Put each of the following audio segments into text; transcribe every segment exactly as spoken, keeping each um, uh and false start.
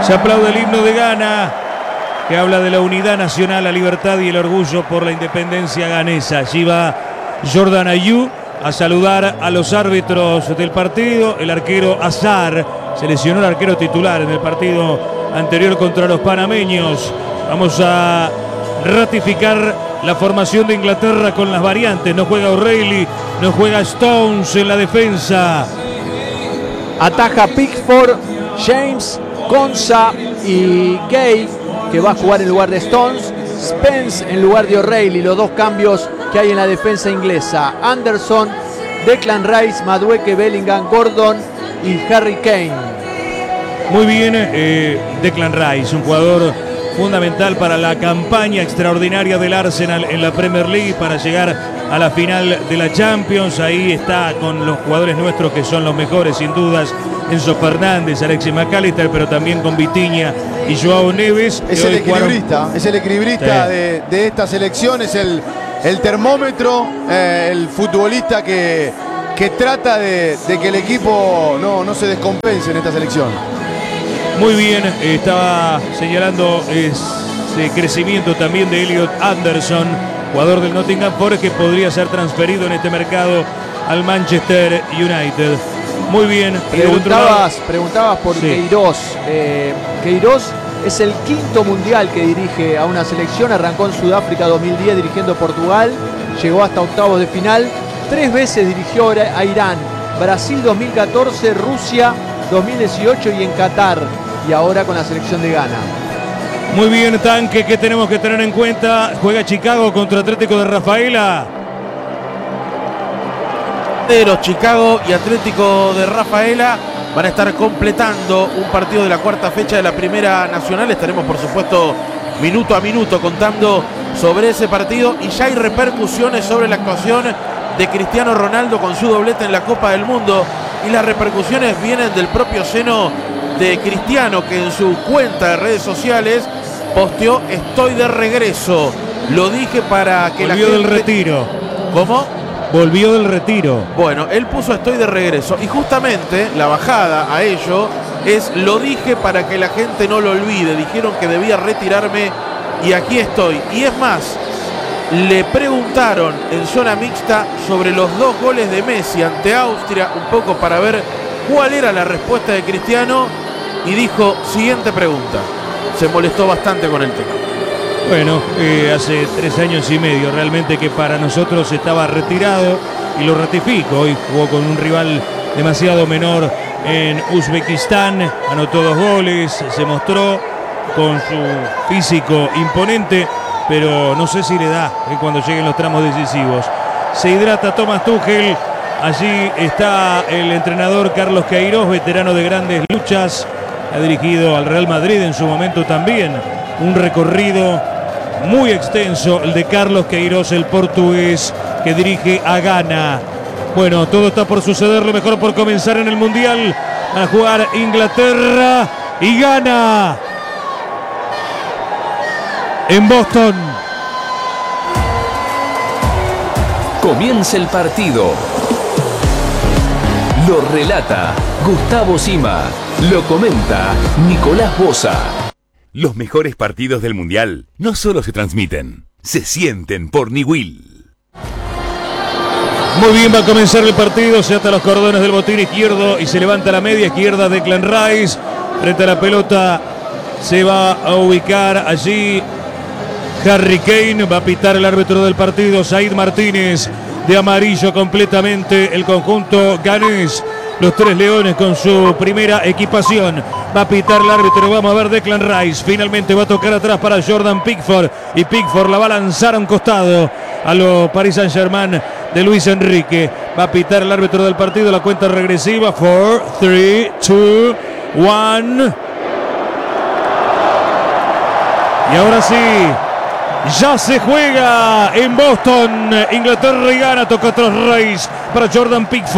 Se aplaude el himno de Ghana, que habla de la unidad nacional, la libertad y el orgullo por la independencia ghanesa. Allí va Jordan Ayew a saludar a los árbitros del partido. El arquero Azar, se lesionó el arquero titular en el partido anterior contra los panameños. Vamos a ratificar la formación de Inglaterra con las variantes. No juega O'Reilly, no juega Stones en la defensa. Ataja Pickford, James, Konsa y Gay, que va a jugar en lugar de Stones. Spence en lugar de O'Reilly, los dos cambios que hay en la defensa inglesa. Anderson, Declan Rice, Madueke, Bellingham, Gordon y Harry Kane. Muy bien, eh, Declan Rice, un jugador fundamental para la campaña extraordinaria del Arsenal en la Premier League para llegar a la final de la Champions. Ahí está con los jugadores nuestros que son los mejores sin dudas, Enzo Fernández, Alexis McAllister, pero también con Vitinha y Joao Neves. Es el equilibrista, jugaron... es el equilibrista sí. de, de esta selección, es el, el termómetro, eh, el futbolista que, que trata de, de que el equipo no, no se descompense en esta selección. Muy bien, eh, estaba señalando ese crecimiento también de Elliot Anderson, jugador del Nottingham Forest, que podría ser transferido en este mercado al Manchester United. Muy bien. Preguntabas, preguntabas por sí. Queiroz. Eh, Queiroz es el quinto mundial que dirige a una selección. Arrancó en Sudáfrica dos mil diez dirigiendo Portugal. Llegó hasta octavos de final. Tres veces dirigió a Irán. Brasil dos mil catorce, Rusia dos mil dieciocho y en Qatar. Y ahora con la selección de Ghana. Muy bien, Tanque, ¿qué tenemos que tener en cuenta? Juega Chicago contra Atlético de Rafaela. Chicago y Atlético de Rafaela van a estar completando un partido de la cuarta fecha de la Primera Nacional. Estaremos, por supuesto, minuto a minuto contando sobre ese partido. Y ya hay repercusiones sobre la actuación de Cristiano Ronaldo con su doblete en la Copa del Mundo. Y las repercusiones vienen del propio seno de Cristiano, que en su cuenta de redes sociales posteó: estoy de regreso. Lo dije para que Volvió la gente... del retiro. ¿Cómo? Volvió del retiro. Bueno, él puso estoy de regreso. Y justamente la bajada a ello es: lo dije para que la gente no lo olvide. Dijeron que debía retirarme y aquí estoy. Y es más, le preguntaron en zona mixta sobre los dos goles de Messi ante Austria, un poco para ver cuál era la respuesta de Cristiano, y dijo: siguiente pregunta. Se molestó bastante con el tema. Bueno, eh, hace tres años y medio realmente que para nosotros estaba retirado, y lo ratifico. Hoy jugó con un rival demasiado menor en Uzbekistán, anotó dos goles, se mostró con su físico imponente, pero no sé si le da eh, cuando lleguen los tramos decisivos. Se hidrata Thomas Tuchel. Allí está el entrenador Carlos Queiroz, veterano de grandes luchas. Ha dirigido al Real Madrid en su momento también. Un recorrido muy extenso el de Carlos Queiroz, el portugués que dirige a Ghana. Bueno, todo está por suceder, lo mejor por comenzar en el Mundial. Van a jugar Inglaterra y Ghana en Boston. Comienza el partido. Lo relata Gustavo Sima. Lo comenta Nicolás Boza. Los mejores partidos del Mundial no solo se transmiten, se sienten por Niwil. Muy bien, va a comenzar el partido. Se ata los cordones del botín izquierdo y se levanta la media izquierda de Declan Rice. Frente a la pelota se va a ubicar allí Harry Kane. Va a pitar el árbitro del partido, Said Martínez, de amarillo completamente el conjunto ganés. Los tres leones con su primera equipación. Va a pitar el árbitro. Vamos a ver Declan Rice. Finalmente va a tocar atrás para Jordan Pickford. Y Pickford la va a lanzar a un costado a los Paris Saint-Germain de Luis Enrique. Va a pitar el árbitro del partido. La cuenta regresiva. cuatro, tres, dos, uno. Y ahora sí. Ya se juega en Boston. Inglaterra y Ghana. Toca atrás Rice para Jordan Pickford.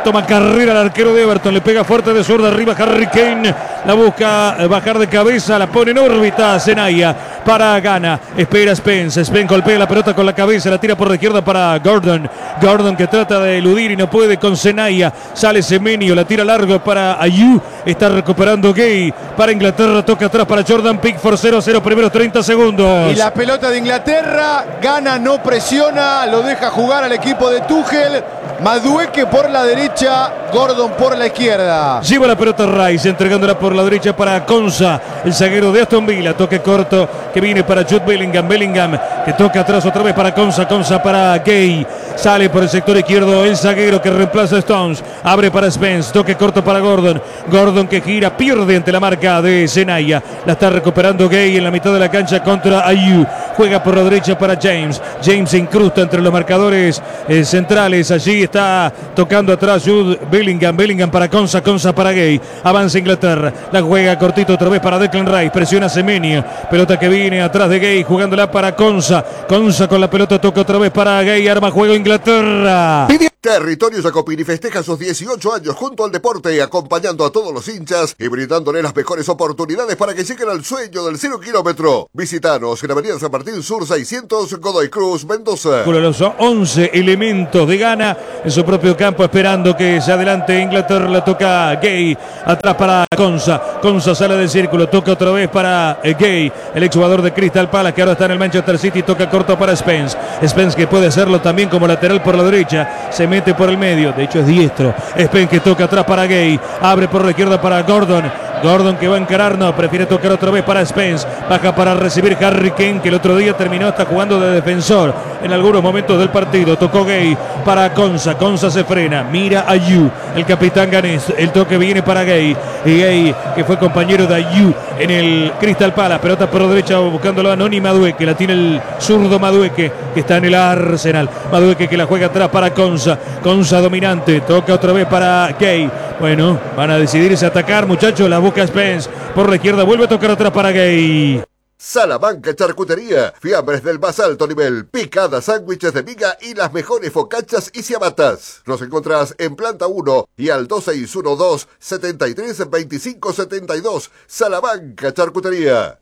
Toma carrera al arquero de Everton. Le pega fuerte de zurda arriba Harry Kane. La busca bajar de cabeza. La pone en órbita Zenaya para Ghana. Espera Spence. Spence golpea la pelota con la cabeza. La tira por la izquierda para Gordon. Gordon que trata de eludir y no puede con Zenaya. Sale Semenyo. La tira largo para Ayew. Está recuperando Gay. Para Inglaterra. Toca atrás para Jordan Pickford. cero a cero primeros treinta segundos. Y la pelota de Inglaterra. Ghana no presiona. Lo deja jugar al equipo de Tuchel. Madueke por la derecha. Gordon por la izquierda. Lleva la pelota Rice. Entregándola por la derecha para Konsa. El zaguero de Aston Villa. Toque corto que viene para Jude Bellingham. Bellingham que toca atrás otra vez para Konsa. Konsa para Gay. Sale por el sector izquierdo el zaguero que reemplaza a Stones. Abre para Spence. Toque corto para Gordon. Gordon que gira. Pierde ante la marca de Zenaya. La está recuperando Gay en la mitad de la cancha contra Ayew. Juega por la derecha para James. James se incrusta entre los marcadores eh, centrales. Allí está tocando atrás Jude Bellingham. Bellingham para Konsa. Konsa para Gay. Avanza Inglaterra. La juega cortito otra vez para Declan Rice. Presiona Semenyo. Pelota que viene atrás de Gay. Jugándola para Konsa. Konsa con la pelota toca otra vez para Gay. Arma juego Inglaterra. Territorio Jacopini festeja sus dieciocho años junto al deporte, acompañando a todos los hinchas y brindándole las mejores oportunidades para que lleguen al sueño del cero kilómetro. Visítanos en la avenida San Martín Sur seiscientos, Godoy Cruz, Mendoza. Con los once elementos de Ghana en su propio campo, esperando que se adelante Inglaterra. La toca Gay, atrás para Konsa. Konsa sale del círculo, toca otra vez para Gay, el exjugador de Crystal Palace que ahora está en el Manchester City. Toca corto para Spence. Spence que puede hacerlo también como lateral por la derecha. Se mete por el medio, de hecho es diestro. Spence que toca atrás para Gay. Abre por la izquierda para Gordon. Gordon que va a encarar, no, prefiere tocar otra vez para Spence. Baja para recibir Harry Kane, que el otro día terminó hasta jugando de defensor en algunos momentos del partido. Tocó Gay para Konsa. Konsa se frena, mira a Ayew, el capitán ganés. El toque viene para Gay. Y Gay, que fue compañero de Ayew en el Crystal Palace. Pelota por la derecha buscándolo a Noni Madueke. La tiene el zurdo Madueke, que está en el Arsenal. Madueke que la juega atrás para Konsa. Konsa dominante. Toca otra vez para Gay. Bueno, van a decidirse a atacar, muchachos. La busca Spence. Por la izquierda vuelve a tocar atrás para Gay. Salamanca Charcutería, fiambres del más alto nivel, picadas, sándwiches de miga y las mejores focachas y ciabatas. Nos encontrás en planta uno y al dos seis uno dos, setenta y tres, veinticinco setenta y dos. Salamanca Charcutería.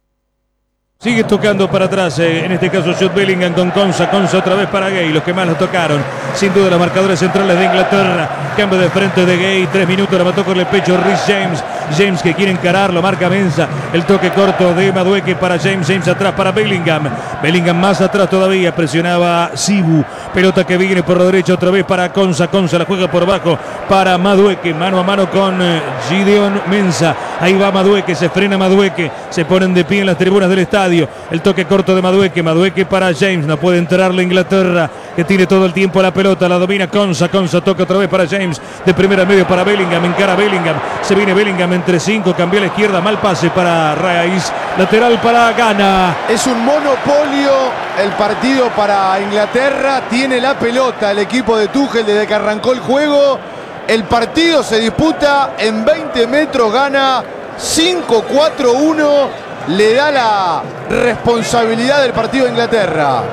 Sigue tocando para atrás, eh, en este caso Jude Bellingham con Konsa. Konsa otra vez para Gay, los que más lo tocaron. Sin duda los marcadores centrales de Inglaterra. Cambio de frente de Gay, tres minutos, la mató con el pecho Reece James. James que quiere encarar, lo marca Mensah. El toque corto de Madueke para James. James atrás para Bellingham. Bellingham más atrás todavía, presionaba Sibu. Pelota que viene por la derecha otra vez para Konsa. Konsa la juega por abajo para Madueke. Mano a mano con eh, Gideon Mensah. Ahí va Madueke, se frena Madueke. Se ponen de pie en las tribunas del estadio. El toque corto de Madueke. Madueke para James. No puede entrar la Inglaterra, que tiene todo el tiempo la pelota. La domina Konsa. Konsa toca otra vez para James. De primera al medio para Bellingham. Encara Bellingham. Se viene Bellingham entre cinco. Cambió a la izquierda. Mal pase para Rice. Lateral para Ghana. Es un monopolio el partido para Inglaterra. Tiene la pelota el equipo de Tuchel desde que arrancó el juego. El partido se disputa en veinte metros. Gana cinco cuatro uno. Le da la responsabilidad del partido a Inglaterra.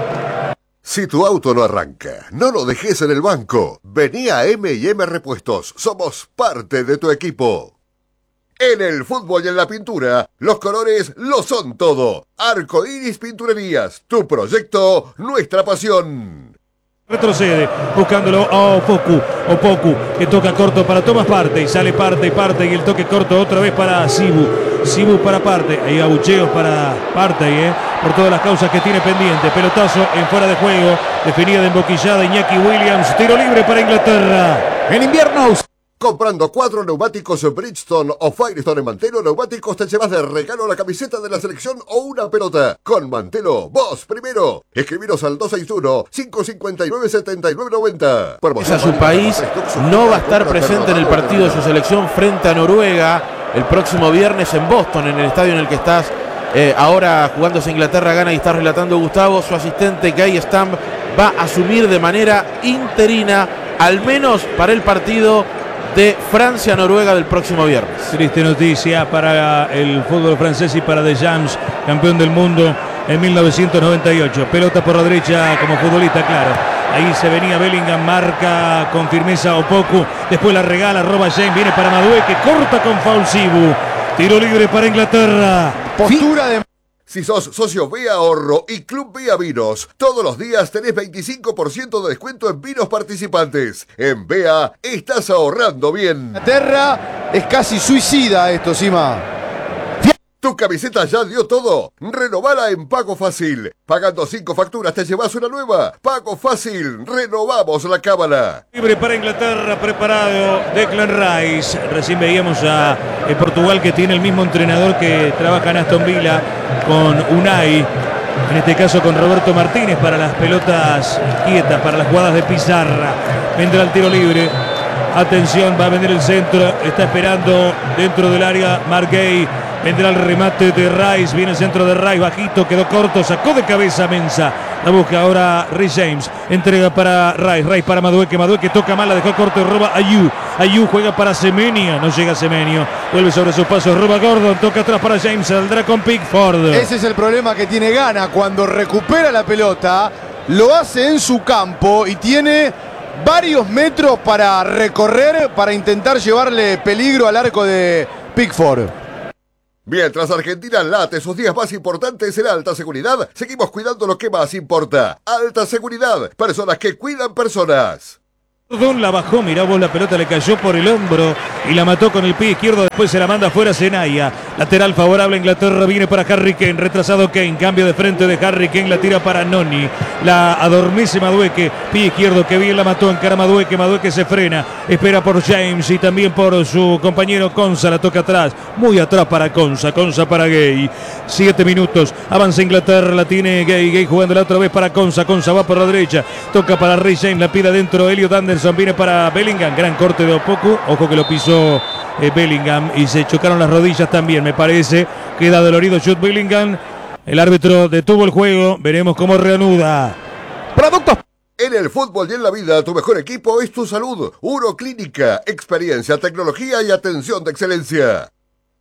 Si tu auto no arranca, no lo dejes en el banco. Vení a eme y eme Repuestos. Somos parte de tu equipo. En el fútbol y en la pintura, los colores lo son todo. Arco Iris Pinturerías, tu proyecto, nuestra pasión. Retrocede, buscándolo a Opoku. Opoku que toca corto para Thomas Partey. Sale Partey, Partey y el toque corto otra vez para Sibu. Sibu para Partey. Hay abucheos para Partey, eh, por todas las causas que tiene pendiente. Pelotazo en fuera de juego. Definida de emboquillada Iñaki Williams. Tiro libre para Inglaterra. En invierno. Comprando cuatro neumáticos Bridgestone o Firestone en Mantelo Neumáticos te llevas de regalo la camiseta de la selección o una pelota. Con Mantelo, vos primero. Escribiros al dos seis uno, cinco cinco nueve, siete nueve nueve cero. A su país no va a estar presente en el partido de su selección frente a Noruega el próximo viernes en Boston, en el estadio en el que estás eh, ahora jugándose Inglaterra. Gana y está relatando Gustavo. Su asistente Guy Stamp va a asumir de manera interina, al menos para el partido de Francia-Noruega del próximo viernes. Triste noticia para el fútbol francés y para Deschamps, campeón del mundo en mil novecientos noventa y ocho. Pelota por la derecha como futbolista, claro. Ahí se venía Bellingham, marca con firmeza Opoku. Después la regala, roba James, viene para Madueke, corta con Fausibu. Tiro libre para Inglaterra. Postura de... Si sos socio B A Ahorro y Club B A Vinos, todos los días tenés veinticinco por ciento de descuento en vinos participantes. En B A estás ahorrando bien. Inglaterra es casi suicida esto, Sima. ¿Tu camiseta ya dio todo? Renovala en Pago Fácil. Pagando cinco facturas te llevas una nueva. Pago Fácil. Renovamos la cábala. Libre para Inglaterra, preparado Declan Rice. Recién veíamos a eh, Portugal, que tiene el mismo entrenador que trabaja en Aston Villa con Unai. En este caso con Roberto Martínez para las pelotas quietas, para las jugadas de pizarra. Vendrá el tiro libre. Atención, va a venir el centro. Está esperando dentro del área Mark Gay. Vendrá el remate de Rice, viene el centro de Rice, bajito, quedó corto, sacó de cabeza Mensah. La busca ahora Rhys James, entrega para Rice, Rice para Madueke, Madueke toca mal, la dejó corto y roba Ayew. Ayew juega para Semenia, no llega Semenyo, vuelve sobre sus pasos, roba Gordon, toca atrás para James, saldrá con Pickford. Ese es el problema que tiene Ghana, cuando recupera la pelota, lo hace en su campo y tiene varios metros para recorrer, para intentar llevarle peligro al arco de Pickford. Mientras Argentina late sus días más importantes en alta seguridad, seguimos cuidando lo que más importa. Alta seguridad, personas que cuidan personas. Gordon la bajó, mirá vos, la pelota le cayó por el hombro y la mató con el pie izquierdo, después se la manda afuera Zenaya. Lateral favorable a Inglaterra, viene para Harry Kane, retrasado Kane, cambio de frente de Harry Kane, la tira para Noni, la adormece Madueke, pie izquierdo que bien la mató, encara Madueke, Madueke se frena, espera por James y también por su compañero Konsa, la toca atrás, muy atrás para Konsa, Konsa para Gay, siete minutos, avanza Inglaterra, la tiene Gay, Gay jugando la otra vez para Konsa, Konsa va por la derecha, toca para Rhys James, la pide adentro Elliot Anderson, viene para Bellingham, gran corte de Opoku, ojo que lo pisó eh, Bellingham y se chocaron las rodillas también, me parece, queda dolorido Jude Bellingham, el árbitro detuvo el juego, veremos cómo reanuda. Productos. En el fútbol y en la vida, tu mejor equipo es tu salud. Uroclínica, experiencia, tecnología y atención de excelencia.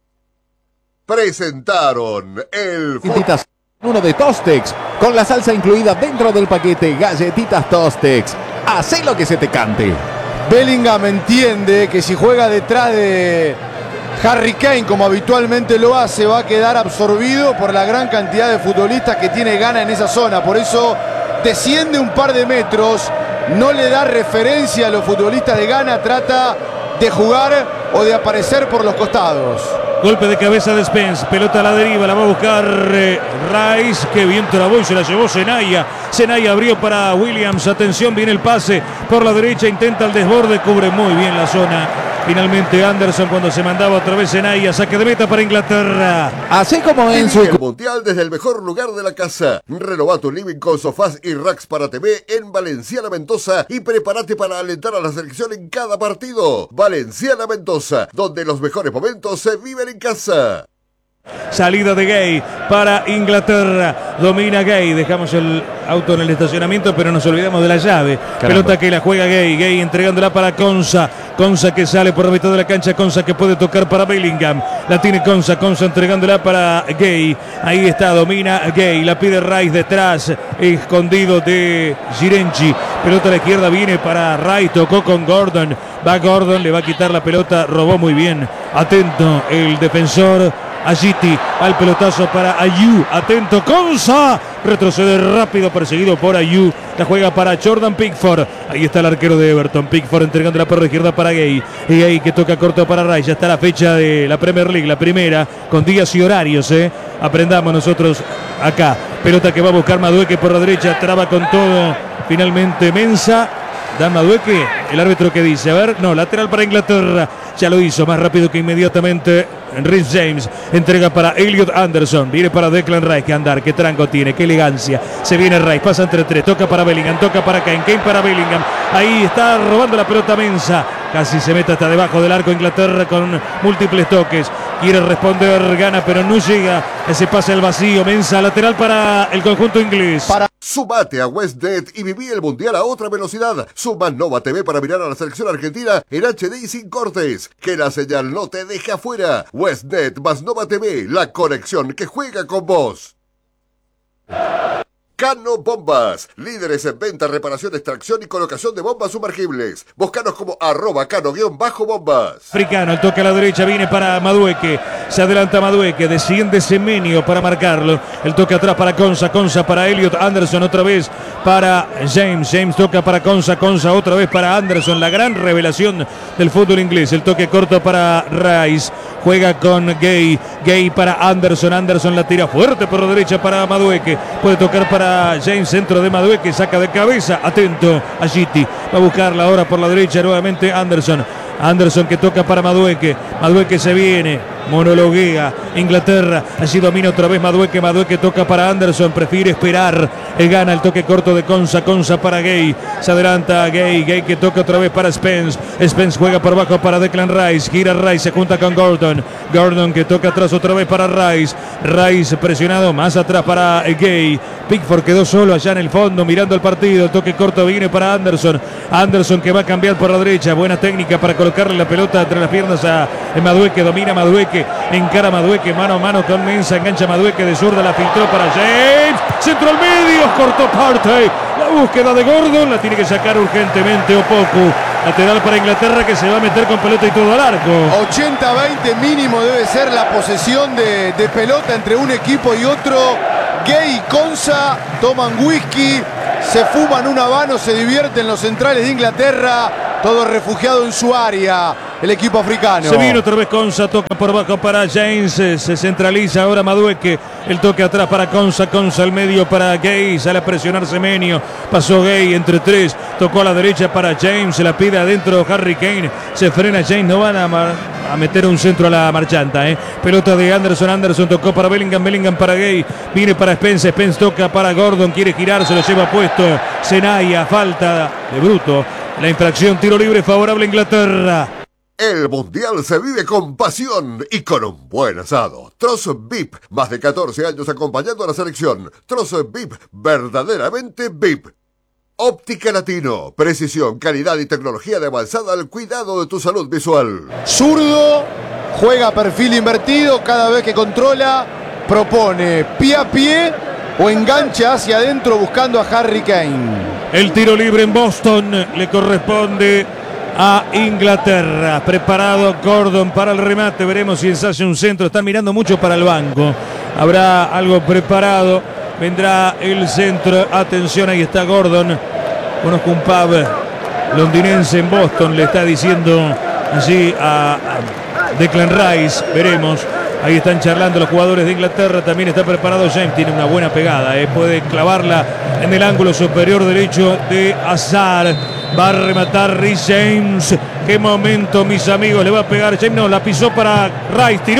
Presentaron el Galletitas, uno de Tostex, con la salsa incluida dentro del paquete. Galletitas Tostex, hacé lo que se te cante. Bellingham entiende que si juega detrás de Harry Kane, como habitualmente lo hace, va a quedar absorbido por la gran cantidad de futbolistas que tiene Ghana en esa zona. Por eso desciende un par de metros, no le da referencia a los futbolistas de Ghana, trata de jugar o de aparecer por los costados. Golpe de cabeza de Spence, pelota a la deriva, la va a buscar eh, Rice, que bien trabó y se la llevó Zenaya. Zenaya abrió para Williams, atención, viene el pase por la derecha, intenta el desborde, cubre muy bien la zona. Finalmente Anderson cuando se mandaba otra vez Zenaya, saque de meta para Inglaterra. Así como en su... El mundial desde el mejor lugar de la casa. Renova tu living con sofás y racks para T V en Valenciana Mendoza y prepárate para alentar a la selección en cada partido. Valenciana Mendoza, donde los mejores momentos se viven en casa. Salida de Gay para Inglaterra, domina Gay, dejamos el auto en el estacionamiento pero nos olvidamos de la llave. Caramba. Pelota que la juega Gay, Gay entregándola para Konsa, Konsa que sale por la mitad de la cancha, Konsa que puede tocar para Bellingham, la tiene Konsa, Konsa entregándola para Gay, ahí está, domina Gay, la pide Rice detrás, escondido de Girenchi, pelota a la izquierda, viene para Rice, tocó con Gordon, va Gordon, le va a quitar la pelota, robó muy bien, atento el defensor Agiti, al pelotazo para Ayew, atento Konsa, retrocede rápido, perseguido por Ayew, la juega para Jordan Pickford, ahí está el arquero de Everton, Pickford entregando la perra izquierda para Gay, y Gay que toca corto para Rice, ya está la fecha de la Premier League, la primera, con días y horarios, eh. aprendamos nosotros acá, pelota que va a buscar Madueke por la derecha, traba con todo, finalmente Mensah, Dan Madueke, el árbitro que dice, a ver, no, lateral para Inglaterra, ya lo hizo, más rápido que inmediatamente Rhys James, entrega para Elliot Anderson, viene para Declan Rice, que andar, qué tranco tiene, qué elegancia, se viene Rice, pasa entre tres, toca para Bellingham, toca para Kane, Kane para Bellingham, ahí está robando la pelota Mensah, casi se mete hasta debajo del arco Inglaterra con múltiples toques, quiere responder, gana pero no llega, ese pase al vacío, Mensah, lateral para el conjunto inglés. Para Sumate a WestNet y viví el mundial a otra velocidad. Suma Nova T V para mirar a la selección argentina en H D y sin cortes. Que la señal no te deje afuera. WestNet más Nova T V, la conexión que juega con vos. Cano Bombas, líderes en venta, reparación, extracción y colocación de bombas sumergibles. Búscanos como arroba cano-bombas. Africano, el toque a la derecha, viene para Madueque. Se adelanta Madueque, desciende Semenio para marcarlo. El toque atrás para Conza, Conza para Elliot Anderson, otra vez para James. James toca para Conza, Conza otra vez para Anderson, la gran revelación del fútbol inglés. El toque corto para Rice, juega con Gay. Gay para Anderson, Anderson la tira fuerte por la derecha para Madueque. Puede tocar para James, centro de Madueque, saca de cabeza, atento a Gitti, va a buscarla ahora por la derecha nuevamente Anderson, Anderson que toca para Madueque, Madueque se viene, monologuea Inglaterra, allí domina otra vez Madueque, Madueque toca para Anderson, prefiere esperar, él gana el toque corto de Conza, Conza para Gay, se adelanta Gay, Gay que toca otra vez para Spence, Spence juega por bajo para Declan Rice, gira Rice, se junta con Gordon, Gordon que toca atrás otra vez para Rice, Rice presionado más atrás para Gay, Pickford quedó solo allá en el fondo mirando el partido, el toque corto viene para Anderson, Anderson que va a cambiar por la derecha, buena técnica para colocarle la pelota entre las piernas a Madueque, domina Madueque, encara Madueque, mano a mano con Mensa, engancha Madueque de zurda, la filtró para James, centro al medio, cortó parte, la búsqueda de Gordon, la tiene que sacar urgentemente Opoku, lateral para Inglaterra que se va a meter con pelota y todo al arco. ochenta veinte mínimo debe ser la posesión de, de pelota entre un equipo y otro. Gay y Conza toman whisky, se fuman un habano, se divierten los centrales de Inglaterra, todo refugiado en su área, el equipo africano. Se viene otra vez Conza, toca por bajo para James, se centraliza ahora Madueque, el toque atrás para Conza, Conza al medio para Gay, sale a presionar Semenio, pasó Gay entre tres, tocó a la derecha para James, se la pide adentro Harry Kane, se frena James, no van a, a meter un centro a la marchanta, ¿eh? Pelota de Anderson, Anderson tocó para Bellingham, Bellingham para Gay, viene para Spence, Spence toca para Gordon, quiere girar, se lo lleva puesto, Senaya, falta de bruto, la infracción, tiro libre favorable a Inglaterra. El Mundial se vive con pasión y con un buen asado. Trozo V I P, más de catorce años acompañando a la selección. Trozo V I P, verdaderamente V I P. Óptica Latino, precisión, calidad y tecnología de avanzada al cuidado de tu salud visual. Zurdo, juega perfil invertido, cada vez que controla, propone pie a pie o engancha hacia adentro buscando a Harry Kane. El tiro libre en Boston le corresponde a Inglaterra. Preparado Gordon para el remate. Veremos si ensaya un centro. Están mirando mucho para el banco. Habrá algo preparado. Vendrá el centro. Atención, ahí está Gordon. Conozco un pub londinense en Boston. Le está diciendo allí a Declan Rice. Veremos. Ahí están charlando los jugadores de Inglaterra. También está preparado James. Tiene una buena pegada. ¿eh? Puede clavarla en el ángulo superior derecho de Hazard. Va a rematar Rhys James. Qué momento, mis amigos. Le va a pegar James. No, la pisó para Rice. Tiró.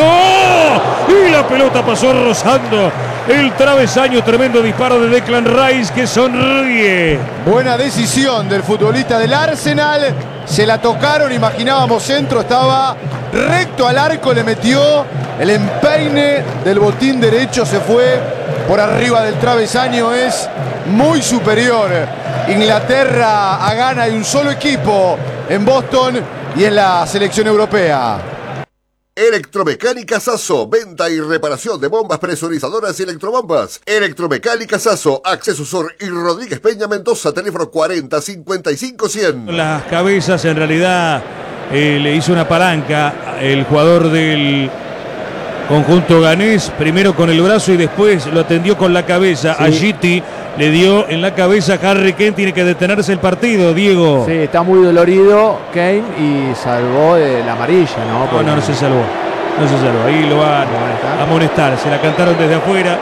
Y la pelota pasó rozando el travesaño. Tremendo disparo de Declan Rice que sonríe. Buena decisión del futbolista del Arsenal. Se la tocaron, imaginábamos centro. Estaba recto al arco. Le metió el empeine del botín derecho. Se fue por arriba del travesaño. Es muy superior Inglaterra a gana de un solo equipo en Boston y en la selección europea. Electromecánica Sasso, venta y reparación de bombas presurizadoras y electrobombas. Electromecánica Sasso, Acceso Sur y Rodríguez Peña Mendoza, teléfono cuarenta cincuenta y cinco cien. Las cabezas en realidad eh, le hizo una palanca el jugador del conjunto ganés, primero con el brazo y después lo atendió con la cabeza. Sí. A Gitti le dio en la cabeza a Harry Kane, tiene que detenerse el partido, Diego. Sí, está muy dolorido Kane y salvó de la amarilla, ¿no? No, no, no se salvó, no se salvó, ahí lo van a amonestar, se la cantaron desde afuera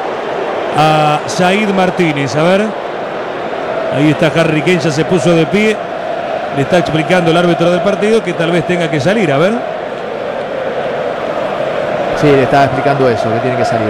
a Said Martínez, a ver, ahí está Harry Kane, ya se puso de pie, le está explicando el árbitro del partido que tal vez tenga que salir, a ver. Sí, le estaba explicando eso, que tiene que salir.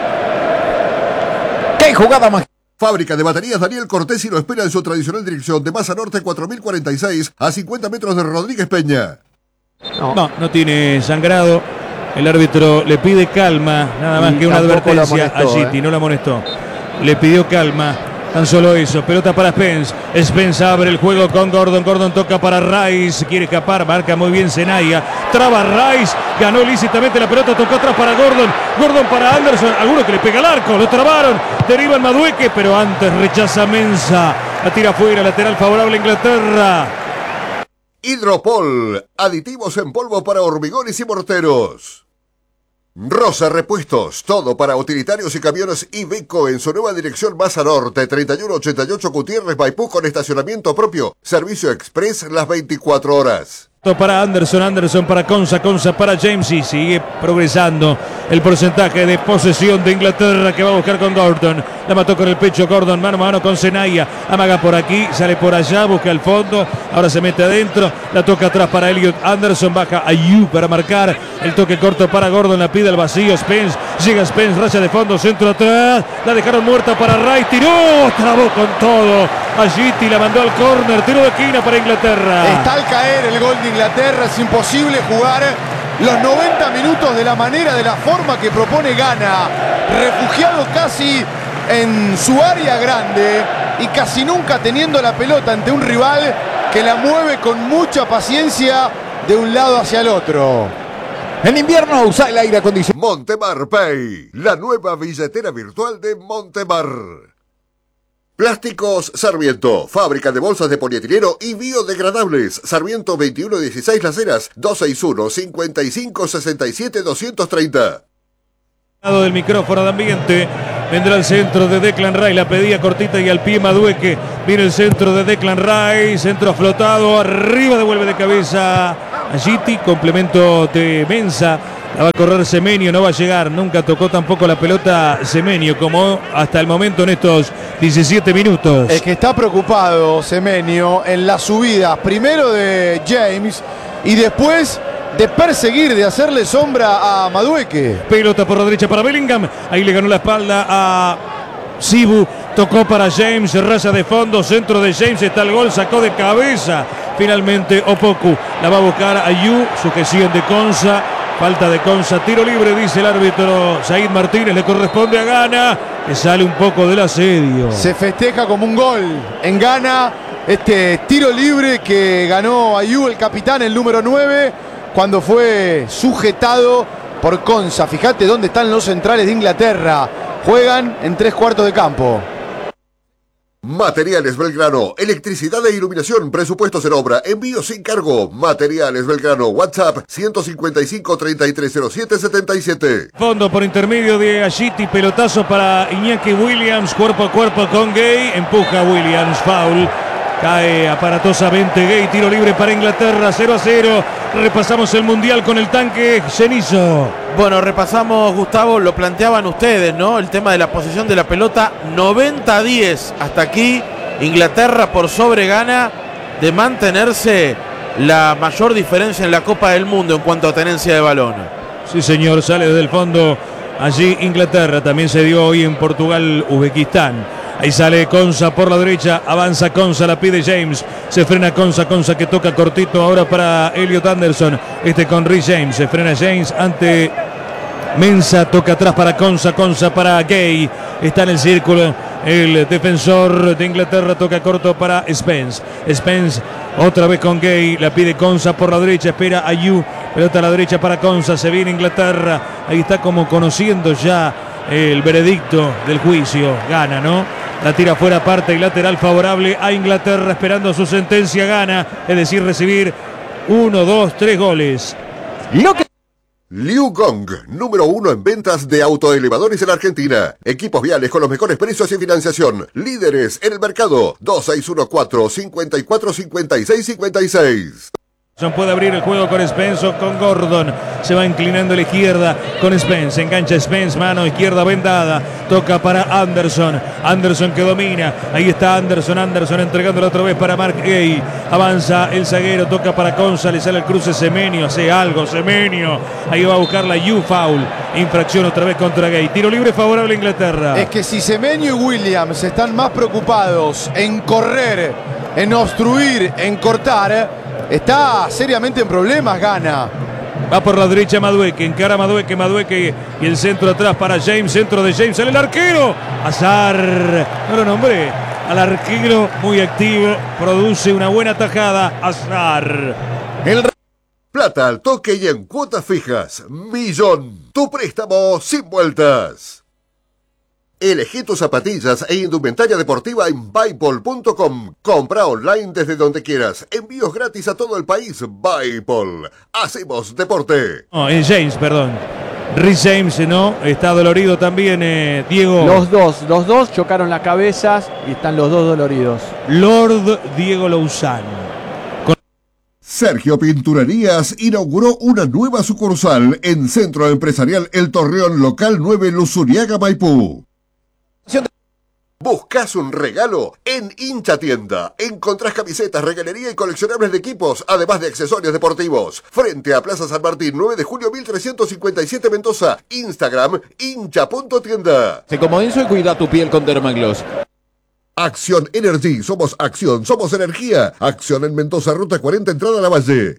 ¡Qué jugada más! Fábrica de baterías Daniel Cortés y lo espera en su tradicional dirección de Maza Norte cuatro mil cuarenta y seis a cincuenta metros de Rodríguez Peña. No, no, no tiene sangrado. El árbitro le pide calma, nada más y que una advertencia a Gitti, eh. no la amonestó. Le pidió calma Tan solo eso, pelota para Spence. Spence abre el juego con Gordon. Gordon toca para Rice. Quiere escapar, marca muy bien Senaya. Traba Rice, ganó lícitamente la pelota, tocó atrás para Gordon. Gordon para Anderson, alguno que le pega al arco, lo trabaron. Deriva el Madueque, pero antes rechaza Mensah. La tira fuera, lateral favorable a Inglaterra. Hidropol, aditivos en polvo para hormigones y morteros. Rosa Repuestos, todo para utilitarios y camiones Iveco en su nueva dirección más a norte, treinta y uno ochenta y ocho Gutiérrez Maipú con estacionamiento propio, servicio express las veinticuatro horas. Para Anderson, Anderson para Konsa, Konsa para James y sigue progresando el porcentaje de posesión de Inglaterra que va a buscar con Gordon. La mató con el pecho Gordon, mano a mano con Senaya. Amaga por aquí, sale por allá, busca el fondo, ahora se mete adentro, la toca atrás para Elliot Anderson, baja Ayew para marcar, el toque corto para Gordon, la pide al vacío Spence, llega Spence, raya de fondo, centro atrás, la dejaron muerta para Rice, tiró, trabó con todo, Agiti la mandó al córner, tiro de esquina para Inglaterra. Está al caer el gol de Inglaterra, es imposible jugar los noventa minutos de la manera, de la forma que propone Ghana, refugiado casi en su área grande y casi nunca teniendo la pelota ante un rival que la mueve con mucha paciencia de un lado hacia el otro. En invierno usa el aire acondicionado Montemar Pay, la nueva billetera virtual de Montemar. Plásticos Sarmiento, fábrica de bolsas de polietileno y biodegradables. Sarmiento veintiuno dieciséis Las Heras, dos seis uno, cinco cinco, seis siete, dos tres cero. Del micrófono de ambiente, vendrá el centro de Declan Rice, la pedía cortita y al pie Madueque. Viene el centro de Declan Rice, centro flotado, arriba devuelve de cabeza Agiti, complemento de Mensah. La va a correr Semenyo, no va a llegar, nunca tocó tampoco la pelota Semenyo como hasta el momento en estos diecisiete minutos. Es que está preocupado Semenyo en las subidas, primero de James y después de perseguir, de hacerle sombra a Madueque. Pelota por la derecha para Bellingham, ahí le ganó la espalda a Sibu, tocó para James, raya de fondo, centro de James, está el gol, sacó de cabeza finalmente Opoku, la va a buscar Ayew, sujeción de Konsa. Falta de Konsa, tiro libre, dice el árbitro Said Martínez, le corresponde a Ghana, que sale un poco del asedio. Se festeja como un gol en Ghana, este tiro libre que ganó Ayew, el capitán, el número nueve, cuando fue sujetado por Konsa. Fíjate dónde están los centrales de Inglaterra, juegan en tres cuartos de campo. Materiales Belgrano, electricidad e iluminación, presupuestos en obra, envío sin cargo. Materiales Belgrano, WhatsApp ciento cincuenta y cinco, treinta y tres cero siete, setenta y siete. Fondo por intermedio de Agiti, pelotazo para Iñaki Williams, cuerpo a cuerpo con Gay, empuja Williams, foul. Cae aparatosamente Gay, tiro libre para Inglaterra, cero a cero. Repasamos el Mundial con el tanque Cenizo. Bueno, repasamos, Gustavo, lo planteaban ustedes, ¿no? El tema de la posesión de la pelota, noventa a diez. Hasta aquí, Inglaterra por sobre Ghana de mantenerse la mayor diferencia en la Copa del Mundo en cuanto a tenencia de balón. Sí, señor, sale desde el fondo allí Inglaterra. También se dio hoy en Portugal, Uzbekistán. Ahí sale Konsa por la derecha, avanza Konsa, la pide James, se frena Konsa, Konsa que toca cortito ahora para Elliot Anderson, este con Rhys James, se frena James ante Mensah, toca atrás para Konsa, Konsa para Gay, está en el círculo el defensor de Inglaterra, toca corto para Spence, Spence otra vez con Gay, la pide Konsa por la derecha, espera Ayew, pelota a la derecha para Konsa, se viene Inglaterra, ahí está como conociendo ya el veredicto del juicio, Ghana, ¿no? La tira fuera, parte y lateral favorable a Inglaterra, esperando su sentencia Ghana, es decir, recibir uno, dos, tres goles. Lo que... Liu Gong, número uno en ventas de autoelevadores en Argentina. Equipos viales con los mejores precios y financiación. Líderes en el mercado. dos seis uno cuatro, cinco cuatro, cinco seis cinco seis. Puede abrir el juego con Spence o con Gordon. Se va inclinando a la izquierda con Spence. Engancha Spence, mano izquierda vendada. Toca para Anderson. Anderson que domina. Ahí está Anderson. Anderson entregándolo otra vez para Mark Gay. Avanza el zaguero. Toca para Konsa. Le sale el cruce Semenyo. Hace algo Semenyo. Ahí va a buscar la Ayew, foul. Infracción otra vez contra Gay. Tiro libre favorable a Inglaterra. Es que si Semenyo y Williams están más preocupados en correr, en obstruir, en cortar, está seriamente en problemas Ghana. Va por la derecha Madueque, encara Madueque, Madueque y el centro atrás para James, centro de James, sale el arquero. Azar, no lo nombré, al arquero muy activo, produce una buena tajada, Azar. El plata al toque y en cuotas fijas, Millón, tu préstamo sin vueltas. Elegí tus zapatillas e indumentaria deportiva en Buypol punto com. Compra online desde donde quieras. Envíos gratis a todo el país. Buypol. Hacemos deporte. No, es James, perdón. Rhys James, ¿no? Está dolorido también, eh, Diego. Los dos, los dos chocaron las cabezas y están los dos doloridos. Lord Diego Louzán. Con... Sergio Pinturerías inauguró una nueva sucursal en Centro Empresarial El Torreón, local nueve, Luzuriaga, Maipú. ¿Buscas un regalo? En Hincha Tienda encontrás camisetas, regalería y coleccionables de equipos, además de accesorios deportivos. Frente a Plaza San Martín, nueve de julio mil trescientos cincuenta y siete, Mendoza. Instagram, hincha punto tienda. Se comodinzo y cuida tu piel con Dermagloss. Acción Energy, somos acción, somos energía. Acción en Mendoza, ruta cuarenta, entrada a la Valle.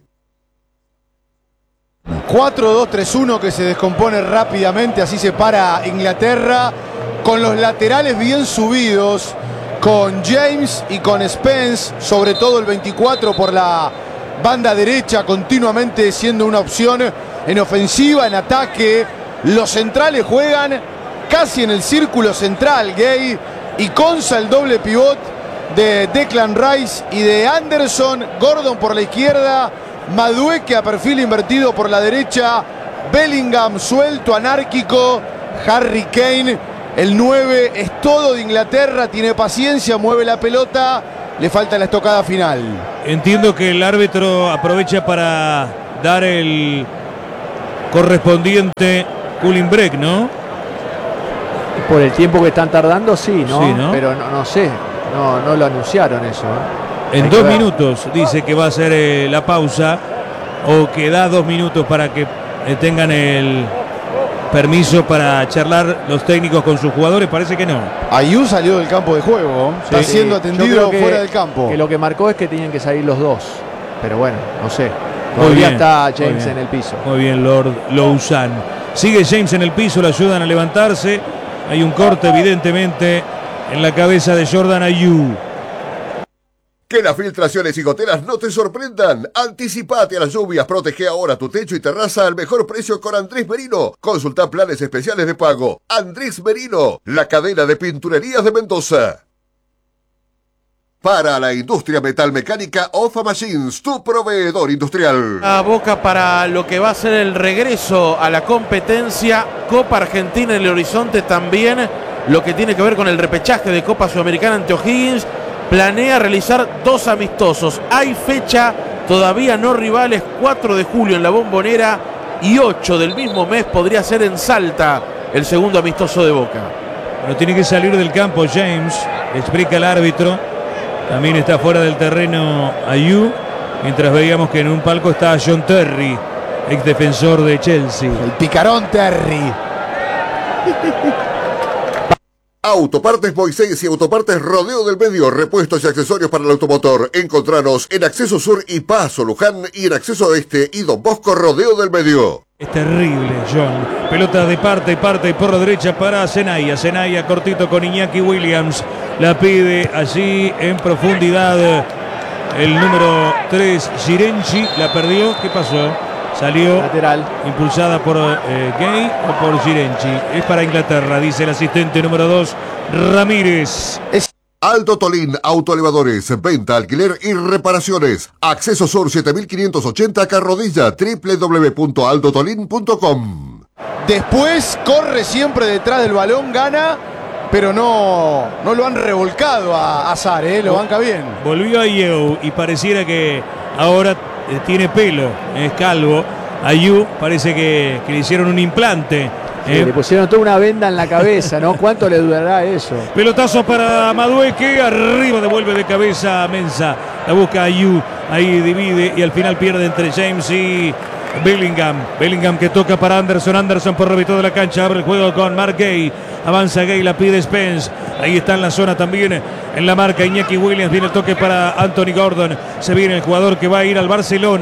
cuatro dos tres uno que se descompone rápidamente, así se para Inglaterra, con los laterales bien subidos, con James y con Spence, sobre todo el veinticuatro por la banda derecha, continuamente siendo una opción en ofensiva, en ataque. Los centrales juegan casi en el círculo central, Gay y Konsa, el doble pivot de Declan Rice y de Anderson. Gordon por la izquierda, Madueque a perfil invertido por la derecha, Bellingham suelto, anárquico, Harry Kane, el nueve, es todo de Inglaterra, tiene paciencia, mueve la pelota, le falta la estocada final. Entiendo que el árbitro aprovecha para dar el correspondiente cooling break, ¿no? Por el tiempo que están tardando, sí, ¿no? Sí, ¿no? Pero no, no sé, no, no lo anunciaron eso, ¿eh? En dos minutos dice que va a ser eh, la pausa, o que da dos minutos para que eh, tengan el permiso para charlar los técnicos con sus jugadores. Parece que no. Ayew salió del campo de juego, sí, está siendo atendido que, fuera del campo. Que lo que marcó es que tenían que salir los dos, pero bueno, no sé. Todavía está James en el piso. Muy bien, Lord Louzán. Sigue James en el piso, lo ayudan a levantarse. Hay un corte evidentemente en la cabeza de Jordan Ayew. Que las filtraciones y goteras no te sorprendan. Anticipate a las lluvias, protege ahora tu techo y terraza al mejor precio con Andrés Merino. Consulta planes especiales de pago. Andrés Merino, la cadena de pinturerías de Mendoza. Para la industria metalmecánica, Ofa Machines, tu proveedor industrial. A Boca para lo que va a ser el regreso a la competencia. Copa Argentina en el horizonte también. Lo que tiene que ver con el repechaje de Copa Sudamericana ante O'Higgins. Planea realizar dos amistosos. Hay fecha, todavía no rivales, cuatro de julio en la Bombonera y ocho del mismo mes podría ser en Salta el segundo amistoso de Boca. Pero tiene que salir del campo James, explica el árbitro. También está fuera del terreno Ayew, mientras veíamos que en un palco está John Terry, ex defensor de Chelsea. El picarón Terry. Autopartes Moisés y Autopartes Rodeo del Medio, repuestos y accesorios para el automotor. Encontranos en Acceso Sur y Paso Luján y en Acceso Este y Don Bosco Rodeo del Medio. Es terrible, John. Pelota de parte y parte y por la derecha para Zenaya. Zenaya cortito con Iñaki Williams. La pide allí en profundidad el número tres, Girenchi. La perdió. ¿Qué pasó? Salió lateral, impulsada por eh, Gay o por Girenchi. Es para Inglaterra, dice el asistente número dos, Ramírez. Es Aldo Tolín, autoelevadores, venta, alquiler y reparaciones. Acceso Sur siete mil quinientos ochenta, Carrodilla, doble u doble u doble u punto aldo tolín punto com. Después corre siempre detrás del balón, gana, pero no, no lo han revolcado a Azar, ¿eh? Lo banca bien. Volvió a Ayew y pareciera que ahora eh, tiene pelo, es calvo. Ayew parece que, que le hicieron un implante. Sí, eh. Le pusieron toda una venda en la cabeza, ¿no? ¿Cuánto le durará eso? Pelotazo para Madueque, arriba devuelve de cabeza a Mensah. La busca Ayew, ahí divide y al final pierde entre James y Bellingham. Bellingham que toca para Anderson. Anderson por la de la cancha, abre el juego con Mark Gay. Avanza Gay, la pide Spence. Ahí está en la zona también, en la marca Iñaki Williams. Viene el toque para Anthony Gordon. Se viene el jugador que va a ir al Barcelona.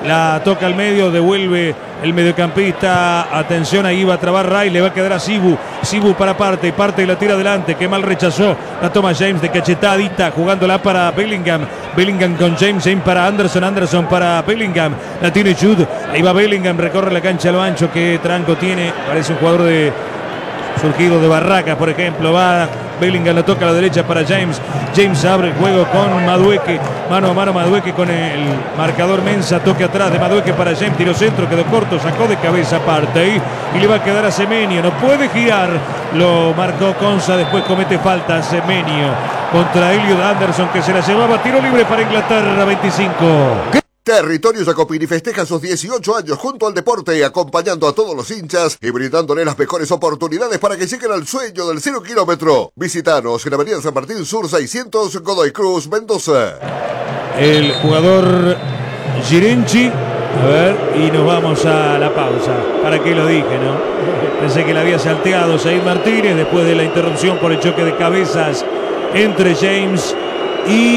la toca al medio, devuelve el mediocampista, atención, ahí va a trabar Ray, le va a quedar a Sibu, Sibu para parte, parte y la tira adelante, que mal rechazó, la toma James de cachetadita, jugándola para Bellingham, Bellingham con James, James para Anderson, Anderson para Bellingham, la tiene Jude, ahí va Bellingham, recorre la cancha a lo ancho, que tranco tiene, parece un jugador de surgido de Barracas, por ejemplo, va Bellingham, la toca a la derecha para James, James abre el juego con Madueque, mano a mano Madueque con el marcador Mensa, toque atrás de Madueque para James, tiro centro, quedó corto, sacó de cabeza aparte y le va a quedar a Semenyo, no puede girar, lo marcó Konsa, después comete falta Semenyo contra Elliot Anderson, que se la llevaba, tiro libre para Inglaterra, veinticinco. Territorio Jacopini festeja sus dieciocho años junto al deporte, acompañando a todos los hinchas y brindándole las mejores oportunidades para que lleguen al sueño del cero kilómetro. Visítanos en Avenida San Martín Sur seiscientos, Godoy Cruz, Mendoza. El jugador Girenchi, a ver, y nos vamos a la pausa. ¿Para qué lo dije, no? Pensé que le había salteado Zaid Martínez después de la interrupción por el choque de cabezas entre James y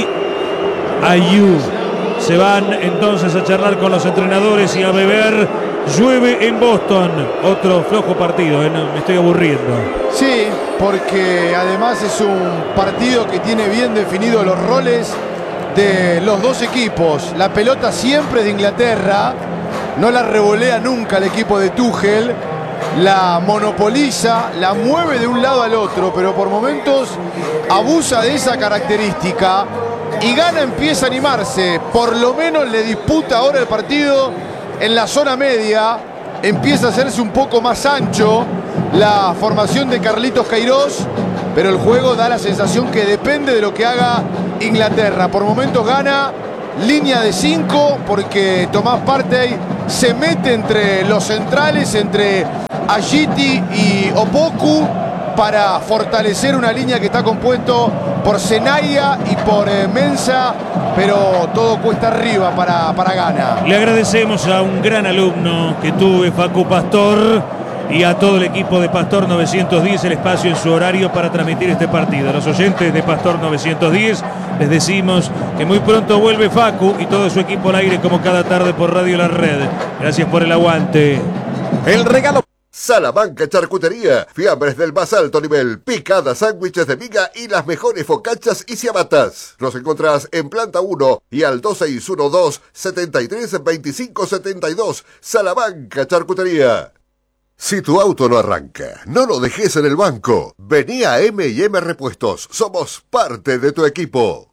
Ayew. Se van entonces a charlar con los entrenadores y a beber. Llueve en Boston. Otro flojo partido, ¿eh? No, me estoy aburriendo. Sí, porque además es un partido que tiene bien definidos los roles de los dos equipos. La pelota siempre de Inglaterra, no la revolea nunca el equipo de Tuchel, la monopoliza, la mueve de un lado al otro, pero por momentos abusa de esa característica. Y Ghana empieza a animarse, por lo menos le disputa ahora el partido en la zona media, empieza a hacerse un poco más ancho la formación de Carlitos Queiroz, pero el juego da la sensación que depende de lo que haga Inglaterra. Por momentos Ghana, línea de cinco, porque Tomás Partey se mete entre los centrales, entre Ajiti y Opoku, para fortalecer una línea que está compuesto por Senaya y por eh, Mensa, pero todo cuesta arriba para, para Ghana. Le agradecemos a un gran alumno que tuve, Facu Pastor, y a todo el equipo de Pastor novecientos diez el espacio en su horario para transmitir este partido. A los oyentes de Pastor novecientos diez les decimos que muy pronto vuelve Facu y todo su equipo al aire como cada tarde por Radio La Red. Gracias por el aguante. El regalo. Salamanca Charcutería, fiambres del más alto nivel, picadas, sándwiches de miga y las mejores focachas y ciabatas. Nos encontrás en planta uno y al dos seis uno dos, setenta y tres, veinticinco setenta y dos. Salamanca Charcutería. Si tu auto no arranca, no lo dejes en el banco. Vení a eme y eme Repuestos, somos parte de tu equipo.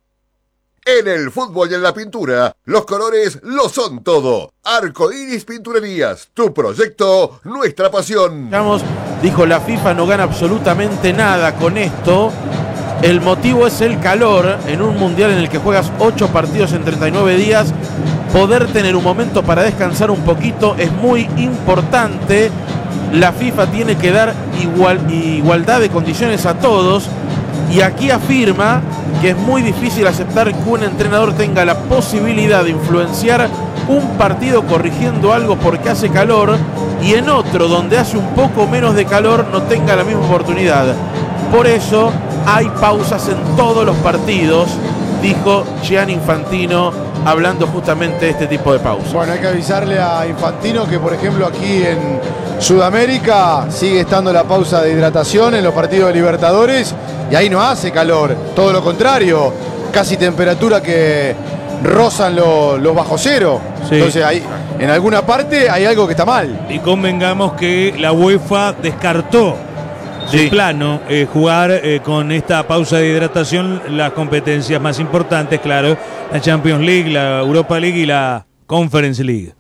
En el fútbol y en la pintura, los colores lo son todo. Arcoiris Pinturerías, tu proyecto, nuestra pasión. Digamos, dijo la FIFA no gana absolutamente nada con esto. El motivo es el calor. En un mundial en el que juegas ocho partidos en treinta y nueve días, poder tener un momento para descansar un poquito es muy importante. La FIFA tiene que dar igual, igualdad de condiciones a todos. Y aquí afirma que es muy difícil aceptar que un entrenador tenga la posibilidad de influenciar un partido corrigiendo algo porque hace calor y en otro donde hace un poco menos de calor no tenga la misma oportunidad. Por eso hay pausas en todos los partidos, dijo Gianni Infantino, hablando justamente de este tipo de pausas. Bueno, hay que avisarle a Infantino que, por ejemplo, aquí en Sudamérica sigue estando la pausa de hidratación en los partidos de Libertadores y ahí no hace calor, todo lo contrario, casi temperatura que rozan los lo bajo cero. Sí. Entonces ahí, en alguna parte hay algo que está mal. Y convengamos que la UEFA descartó de sí. plano eh, jugar eh, con esta pausa de hidratación las competencias más importantes, claro, la Champions League, la Europa League y la Conference League.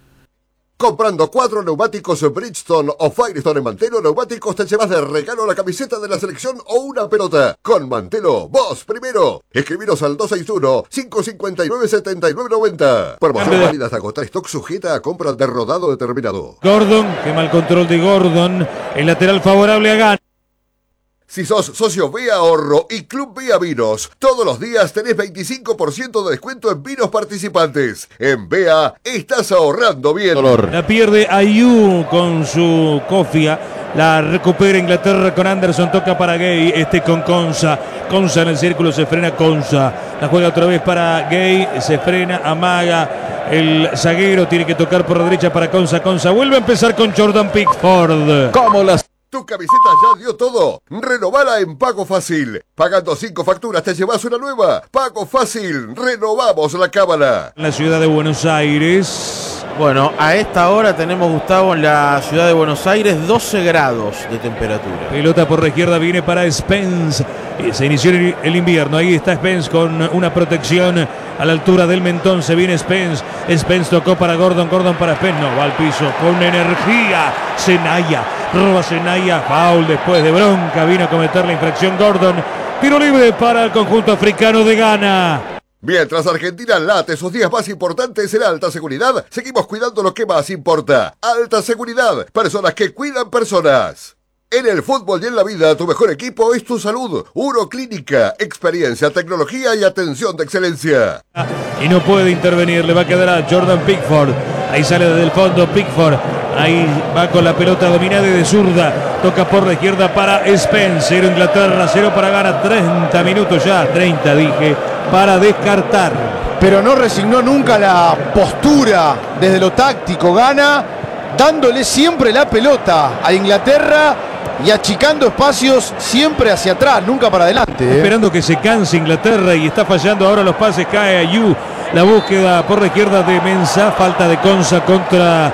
Comprando cuatro neumáticos Bridgestone o Firestone en Mantelo Neumáticos te llevas de regalo la camiseta de la selección o una pelota. Con Mantelo, vos primero. Escribiros al dos seis uno, cinco cinco nueve, siete nueve nueve cero. Promoción válida hasta agotar stock sujeta a compra de rodado determinado. Gordon, qué mal control de Gordon. El lateral favorable a Ghana. Si sos socio Vía Ahorro y Club Vía Vinos, todos los días tenés veinticinco por ciento de descuento en vinos participantes. En Vea estás ahorrando bien. Dolor. La pierde Ayew con su cofia. La recupera Inglaterra con Anderson. Toca para Gay. Este con Konsa. Konsa en el círculo, se frena Konsa. La juega otra vez para Gay. Se frena, amaga. El zaguero tiene que tocar por la derecha para Conza. Conza vuelve a empezar con Jordan Pickford. Como las Tu camiseta ya dio todo. Renovala en Pago Fácil. Pagando cinco facturas te llevas una nueva. Pago Fácil. Renovamos la cábala. En la ciudad de Buenos Aires. Bueno, a esta hora tenemos, Gustavo, en la ciudad de Buenos Aires doce grados de temperatura. Pelota por la izquierda viene para Spence. Se inició el invierno. Ahí está Spence con una protección a la altura del mentón. Se viene Spence. Spence tocó para Gordon. Gordon para Spence. No, va al piso con energía. Zenaya. Roba Zenaya. Foul después de bronca. Vino a cometer la infracción Gordon. Tiro libre para el conjunto africano de Ghana. Mientras Argentina late sus días más importantes en alta seguridad, seguimos cuidando lo que más importa. Alta seguridad, personas que cuidan personas. En el fútbol y en la vida, tu mejor equipo es tu salud. Uroclínica, experiencia, tecnología y atención de excelencia. Y no puede intervenir, le va a quedar a Jordan Pickford. Ahí sale desde el fondo Pickford. Ahí va con la pelota dominada y de zurda. Toca por la izquierda para Spence. Cero Inglaterra, cero para Ghana. treinta minutos ya, treinta dije, para descartar. Pero no resignó nunca la postura desde lo táctico. Ghana dándole siempre la pelota a Inglaterra y achicando espacios siempre hacia atrás, nunca para adelante. ¿eh? Esperando que se canse Inglaterra y está fallando ahora los pases. Cae Ayew. La búsqueda por la izquierda de Mensah. Falta de Conza contra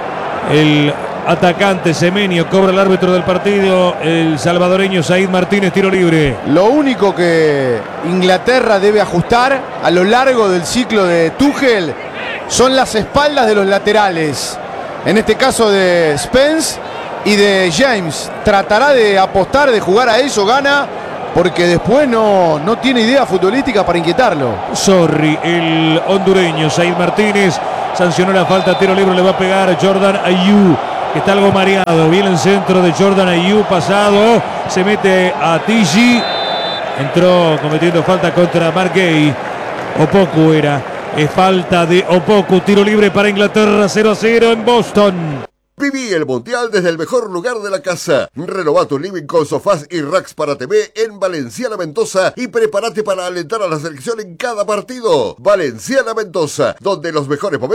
el atacante Semenyo. Cobra el árbitro del partido, el salvadoreño Said Martínez. Tiro libre. Lo único que Inglaterra debe ajustar a lo largo del ciclo de Tuchel son las espaldas de los laterales. En este caso de Spence y de James. Tratará de apostar, de jugar a eso, Ghana, porque después no, no tiene idea futbolística para inquietarlo. Sorry, el hondureño Said Martínez sancionó la falta. Tiro libre, le va a pegar Jordan Ayew, que está algo mareado. Viene el centro de Jordan Ayew, pasado. Se mete a Tigi. Entró cometiendo falta contra Mark Gay. Opoku era. Es falta de Opoku. Tiro libre para Inglaterra. cero a cero en Boston. Viví el Mundial desde el mejor lugar de la casa. Renová tu living con sofás y racks para T V en Valenciana Mendoza y prepárate para alentar a la selección en cada partido. Valenciana Mendoza, donde los mejores momentos